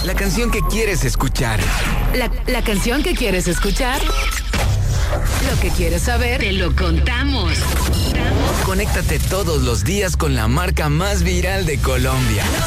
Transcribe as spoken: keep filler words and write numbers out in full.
La canción que quieres escuchar. La, la canción que quieres escuchar. Lo que quieres saber, te lo contamos. Conéctate todos los días con la marca más viral de Colombia.